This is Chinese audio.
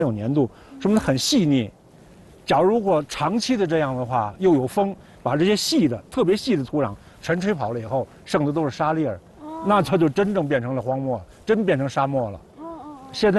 有粘度，说明它很细腻。假如果长期的这样的话，又有风，把这些细的、特别细的土壤全吹跑了以后，剩的都是沙粒儿，那它就真正变成了荒漠，真变成沙漠了。现在。